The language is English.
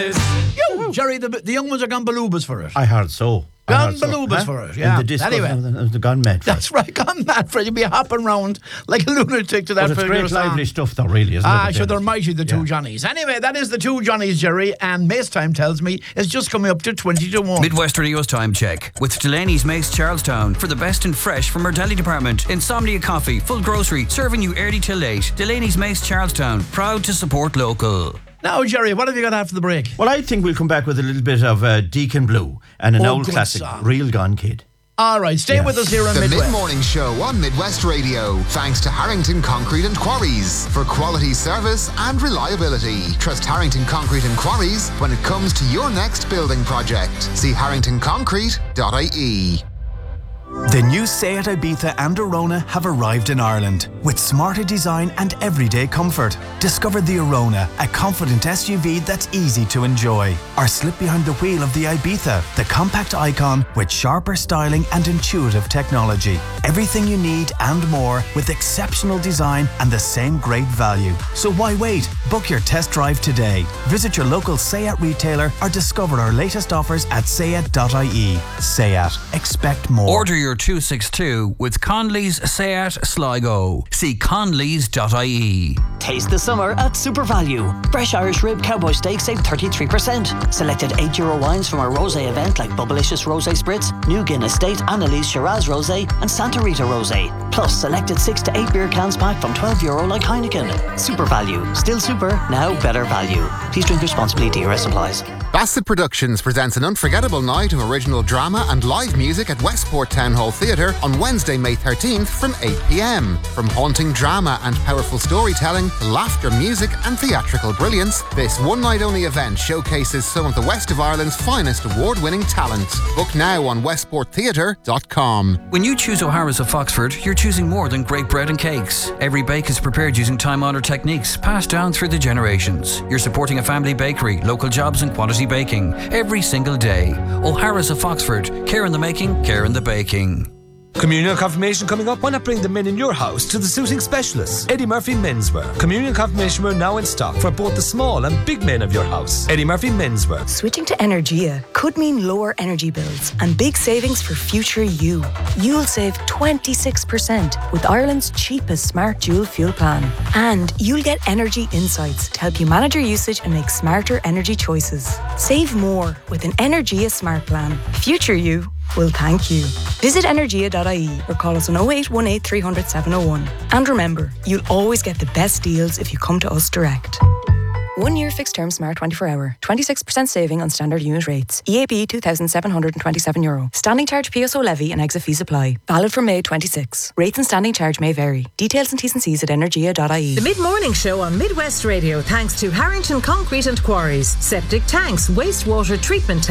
Jerry, the young ones are gone balubas for it. I heard so. Gone balubas for it, yeah. In the disco, anyway. They're gone mad. That's right, gone mad for it. You'll be hopping round like a lunatic to that. But it's great lively stuff though, really, isn't it? Sure, they're mighty, the two Johnnies. Anyway, that is the two Johnnies, Jerry, and Mace Time tells me it's just coming up to 20 to 1. Midwest Radio's time check with Delaney's Mace Charlestown for the best and fresh from our deli department. Insomnia Coffee, full grocery, serving you early till late. Delaney's Mace Charlestown, proud to support local. Now, Jerry, what have you got after the break? Well, I think we'll come back with a little bit of Deacon Blue and an old classic, song. Real Gone Kid. All right, stay with us here on The Midwest. Mid-Morning Show on Midwest Radio, thanks to Harrington Concrete and Quarries for quality service and reliability. Trust Harrington Concrete and Quarries when it comes to your next building project. See harringtonconcrete.ie. The new Seat Ibiza and Arona have arrived in Ireland with smarter design and everyday comfort. Discover the Arona, a confident SUV that's easy to enjoy. Or slip behind the wheel of the Ibiza, the compact icon with sharper styling and intuitive technology. Everything you need and more with exceptional design and the same great value. So why wait? Book your test drive today. Visit your local Seat retailer or discover our latest offers at seat.ie. Seat. Expect more. Order your 262 with Conley's Seat Sligo. See conleys.ie. Taste the summer at Super Value. Fresh Irish Rib Cowboy Steak save 33%. Selected €8 wines from our rosé event like Bubblicious Rosé Spritz, New Guinness State, Annalise Shiraz Rosé and Santa Rita Rosé. Plus selected 6 to 8 beer cans pack from €12 like Heineken. Super Value. Still super, now better value. Please drink responsibly. DRS applies. Bassett Productions presents an unforgettable night of original drama and live music at Westport Town Hall Theatre on Wednesday, May 13th from 8 p.m. From haunting drama and powerful storytelling to laughter, music and theatrical brilliance, this one-night-only event showcases some of the West of Ireland's finest award-winning talent. Book now on westporttheatre.com. When you choose O'Hara's of Foxford, you're choosing more than great bread and cakes. Every bake is prepared using time-honoured techniques passed down through the generations. You're supporting a family bakery, local jobs and quality baking every single day. O'Hara's of Foxford. Care in the making, care in the baking. Communion confirmation coming up. Why not bring the men in your house to the suiting specialists? Eddie Murphy Menswear. Communion confirmation wear now in stock for both the small and big men of your house. Eddie Murphy Menswear. Switching to Energia could mean lower energy bills and big savings for future you. You'll save 26% with Ireland's cheapest smart dual fuel plan. And you'll get energy insights to help you manage your usage and make smarter energy choices. Save more with an Energia smart plan. Future you will thank you. Visit energia.ie or call us on 0818 300 701. And remember, you'll always get the best deals if you come to us direct. 1 year fixed term Smart 24 hour. 26% saving on standard unit rates. EAB €2,727. Standing charge PSO levy and exit fees apply. Valid from May 26. Rates and standing charge may vary. Details and T's and C's at energia.ie. The Mid-Morning Show on Midwest Radio thanks to Harrington Concrete and Quarries. Septic tanks, wastewater treatment tanks.